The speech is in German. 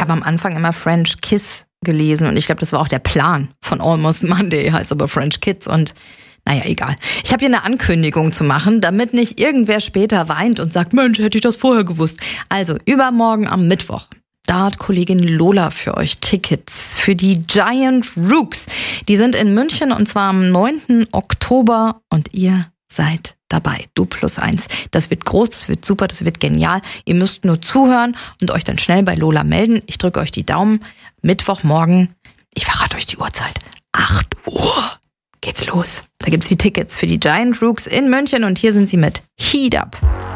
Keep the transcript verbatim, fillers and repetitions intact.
habe am Anfang immer French Kiss gelesen und ich glaube, das war auch der Plan von Almost Monday, heißt aber French Kids und naja, egal. Ich habe hier eine Ankündigung zu machen, damit nicht irgendwer später weint und sagt, Mensch, hätte ich das vorher gewusst. Also übermorgen am Mittwoch. Da hat Kollegin Lola für euch Tickets für die Giant Rooks. Die sind in München und zwar am neunten Oktober und ihr seid dabei. Du plus eins. Das wird groß, das wird super, das wird genial. Ihr müsst nur zuhören und euch dann schnell bei Lola melden. Ich drücke euch die Daumen. Mittwochmorgen, ich verrate euch die Uhrzeit, acht Uhr geht's los. Da gibt's die Tickets für die Giant Rooks in München und hier sind sie mit Heat Up.